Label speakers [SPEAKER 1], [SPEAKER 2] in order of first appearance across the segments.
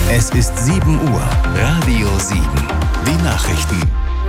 [SPEAKER 1] Es ist 7 Uhr. Radio 7. Die Nachrichten.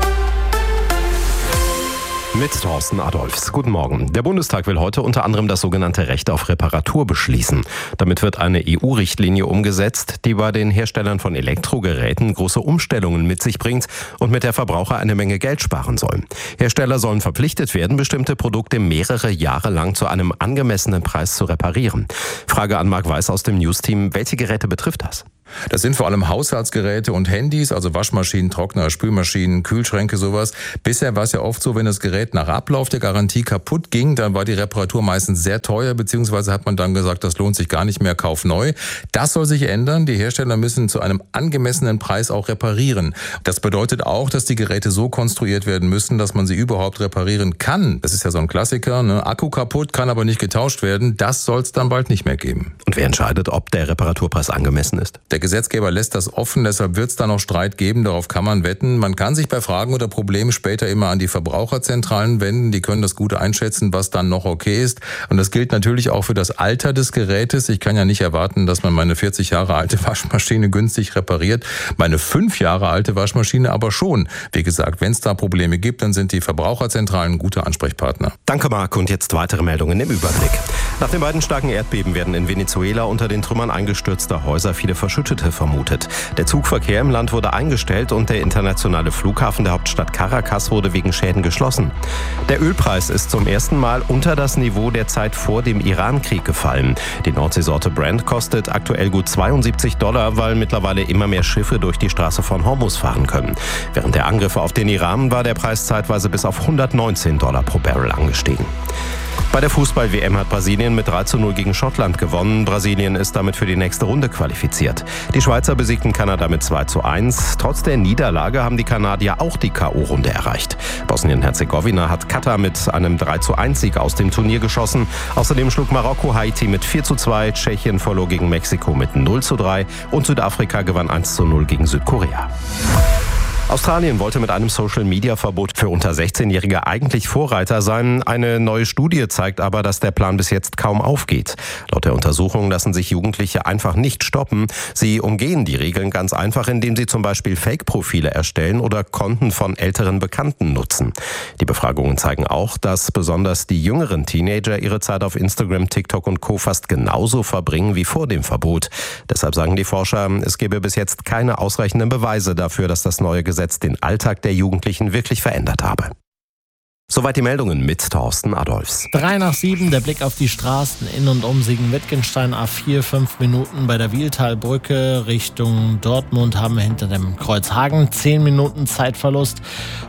[SPEAKER 2] Mit Thorsten Adolphs. Guten Morgen. Der Bundestag will heute unter anderem das sogenannte Recht auf Reparatur beschließen. Damit wird eine EU-Richtlinie umgesetzt, die bei den Herstellern von Elektrogeräten große Umstellungen mit sich bringt und mit der Verbraucher eine Menge Geld sparen soll. Hersteller sollen verpflichtet werden, bestimmte Produkte mehrere Jahre lang zu einem angemessenen Preis zu reparieren. Frage an Marc Weiß aus dem News-Team. Welche Geräte betrifft das?
[SPEAKER 3] Das sind vor allem Haushaltsgeräte und Handys, also Waschmaschinen, Trockner, Spülmaschinen, Kühlschränke, sowas. Bisher war es ja oft so, wenn das Gerät nach Ablauf der Garantie kaputt ging, dann war die Reparatur meistens sehr teuer, beziehungsweise hat man dann gesagt, das lohnt sich gar nicht mehr, kauf neu. Das soll sich ändern. Die Hersteller müssen zu einem angemessenen Preis auch reparieren. Das bedeutet auch, dass die Geräte so konstruiert werden müssen, dass man sie überhaupt reparieren kann. Das ist ja so ein Klassiker, ne? Akku kaputt, kann aber nicht getauscht werden. Das soll es dann bald nicht mehr geben.
[SPEAKER 2] Und wer entscheidet, ob der Reparaturpreis angemessen ist?
[SPEAKER 3] Der Gesetzgeber lässt das offen, deshalb wird es da noch Streit geben, darauf kann man wetten. Man kann sich bei Fragen oder Problemen später immer an die Verbraucherzentralen wenden, die können das gut einschätzen, was dann noch okay ist. Und das gilt natürlich auch für das Alter des Gerätes. Ich kann ja nicht erwarten, dass man meine 40 Jahre alte Waschmaschine günstig repariert, meine 5 Jahre alte Waschmaschine aber schon. Wie gesagt, wenn es da Probleme gibt, dann sind die Verbraucherzentralen gute Ansprechpartner.
[SPEAKER 2] Danke, Marc. Und jetzt weitere Meldungen im Überblick. Nach den beiden starken Erdbeben werden in Venezuela unter den Trümmern eingestürzter Häuser viele Verschüttete vermutet. Der Zugverkehr im Land wurde eingestellt und der internationale Flughafen der Hauptstadt Caracas wurde wegen Schäden geschlossen. Der Ölpreis ist zum ersten Mal unter das Niveau der Zeit vor dem Irankrieg gefallen. Die Nordseesorte Brent kostet aktuell gut $72, weil mittlerweile immer mehr Schiffe durch die Straße von Hormuz fahren können. Während der Angriffe auf den Iran war der Preis zeitweise bis auf $119 pro Barrel angestiegen. Bei der Fußball-WM hat Brasilien mit 3:0 gegen Schottland gewonnen. Brasilien ist damit für die nächste Runde qualifiziert. Die Schweizer besiegten Kanada mit 2:1. Trotz der Niederlage haben die Kanadier auch die K.O.-Runde erreicht. Bosnien-Herzegowina hat Katar mit einem 3:1-Sieg aus dem Turnier geschossen. Außerdem schlug Marokko Haiti mit 4:2, Tschechien verlor gegen Mexiko mit 0:3 und Südafrika gewann 1:0 gegen Südkorea. Australien wollte mit einem Social-Media-Verbot für unter 16-Jährige eigentlich Vorreiter sein. Eine neue Studie zeigt aber, dass der Plan bis jetzt kaum aufgeht. Laut der Untersuchung lassen sich Jugendliche einfach nicht stoppen. Sie umgehen die Regeln ganz einfach, indem sie zum Beispiel Fake-Profile erstellen oder Konten von älteren Bekannten nutzen. Die Befragungen zeigen auch, dass besonders die jüngeren Teenager ihre Zeit auf Instagram, TikTok und Co. fast genauso verbringen wie vor dem Verbot. Deshalb sagen die Forscher, es gebe bis jetzt keine ausreichenden Beweise dafür, dass das neue Gesetz den Alltag der Jugendlichen wirklich verändert habe. Soweit die Meldungen mit Thorsten Adolphs.
[SPEAKER 4] 6:03, der Blick auf die Straßen in und um Siegen-Wittgenstein, A4, 5 Minuten bei der Wiehltalbrücke Richtung Dortmund haben wir hinter dem Kreuz Hagen 10 Minuten Zeitverlust.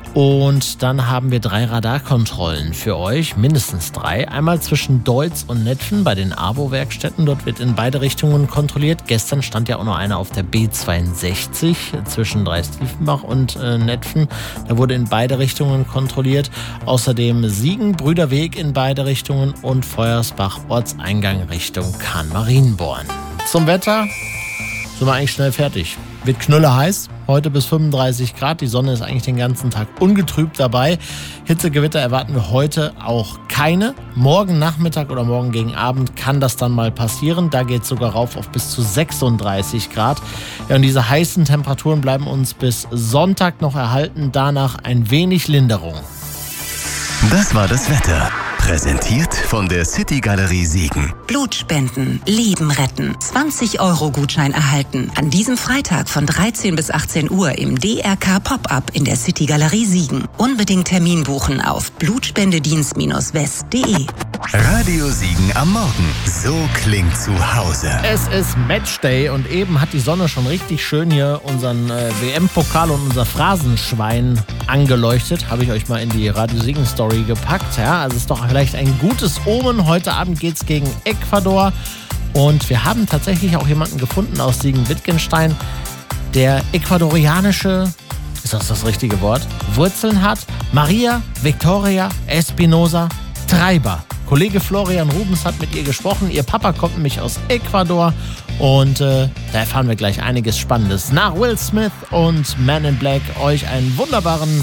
[SPEAKER 4] Und dann haben wir 3 Radarkontrollen für euch, mindestens 3. Einmal zwischen Deutz und Netphen bei den AWO-Werkstätten. Dort wird in beide Richtungen kontrolliert. Gestern stand ja auch noch einer auf der B62 zwischen Dreis-Tiefenbach und Netphen. Da wurde in beide Richtungen kontrolliert. Außerdem Siegen, Brüderweg in beide Richtungen und Feuersbach, Ortseingang Richtung Kahn-Marienborn. Zum Wetter sind wir eigentlich schnell fertig. Wird knülleheiß, heute bis 35 Grad. Die Sonne ist eigentlich den ganzen Tag ungetrübt dabei. Hitzegewitter erwarten wir heute auch keine. Morgen Nachmittag oder morgen gegen Abend kann das dann mal passieren. Da geht es sogar rauf auf bis zu 36 Grad. Ja, und diese heißen Temperaturen bleiben uns bis Sonntag noch erhalten. Danach ein wenig Linderung.
[SPEAKER 1] Das war das Wetter. Präsentiert von der City Galerie Siegen.
[SPEAKER 5] Blutspenden, Leben retten. 20-Euro-Gutschein erhalten. An diesem Freitag von 13 bis 18 Uhr im DRK Pop-Up in der City Galerie Siegen. Unbedingt Termin buchen auf blutspendedienst-west.de.
[SPEAKER 1] Radio Siegen am Morgen. So klingt zu Hause.
[SPEAKER 4] Es ist Matchday und eben hat die Sonne schon richtig schön hier unseren WM-Pokal und unser Phrasenschwein angeleuchtet. Habe ich euch mal in die Radio Siegen Story gepackt. Ja, also ist doch vielleicht ein gutes Omen. Heute Abend geht's gegen Ecuador und wir haben tatsächlich auch jemanden gefunden aus Siegen-Wittgenstein, der ecuadorianische, ist das richtige Wort, Wurzeln hat. Maria Victoria Espinosa Treiber. Kollege Florian Rubens hat mit ihr gesprochen. Ihr Papa kommt nämlich aus Ecuador und da erfahren wir gleich einiges Spannendes. Nach Will Smith und Man in Black euch einen wunderbaren